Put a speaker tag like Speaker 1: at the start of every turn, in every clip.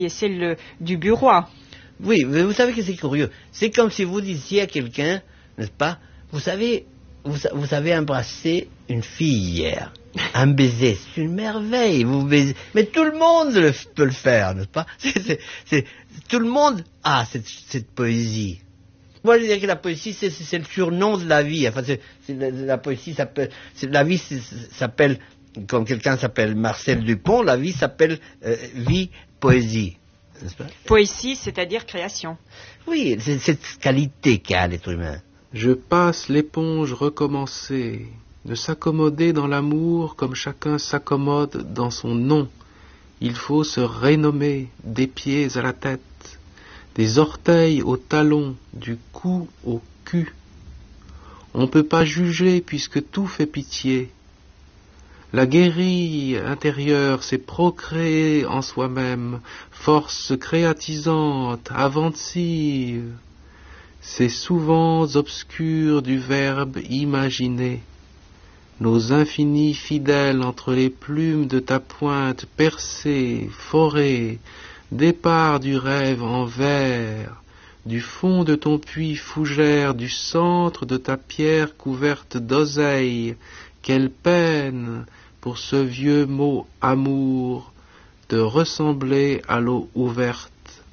Speaker 1: et celle du bureau.
Speaker 2: Oui, mais vous savez que c'est curieux. C'est comme si vous disiez à quelqu'un, n'est-ce pas, vous avez embrassé une fille hier. Un baiser, c'est une merveille, vous baisez. Mais tout le monde peut le faire, n'est-ce pas? Tout le monde a cette poésie. Moi, je dirais que la poésie, c'est le surnom de la vie. Enfin, la poésie s'appelle, la vie s'appelle, comme quelqu'un s'appelle Marcel Dupont, la vie s'appelle vie poésie.
Speaker 1: Poésie, c'est-à-dire création.
Speaker 2: Oui, c'est cette qualité qu'a l'être humain.
Speaker 3: Je passe l'éponge recommencée, de s'accommoder dans l'amour comme chacun s'accommode dans son nom. Il faut se renommer des pieds à la tête, des orteils aux talons, du cou au cul. On ne peut pas juger puisque tout fait pitié. La guérille intérieure, c'est procréer en soi-même, force créatisante, inventive. Ces souvent obscurs du verbe imaginer, nos infinis fidèles entre les plumes de ta pointe percée, forée, départ du rêve en vers, du fond de ton puits fougère, du centre de ta pierre couverte d'oseille, quelle peine pour ce vieux mot amour de ressembler à l'eau ouverte.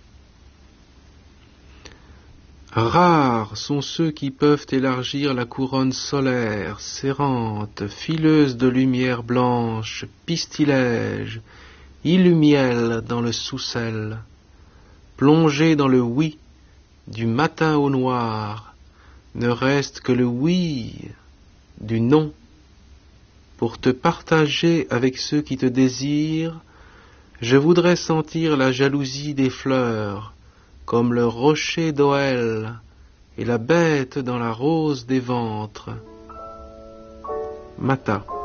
Speaker 3: Rares sont ceux qui peuvent élargir la couronne solaire, serrante, fileuse de lumière blanche, pistilège, illumiel dans le sous-sel, plongé dans le oui, du matin au noir, ne reste que le oui du non, pour te partager avec ceux qui te désirent. Je voudrais sentir la jalousie des fleurs, comme le rocher d'Oël et la bête dans la rose des ventres. Mata.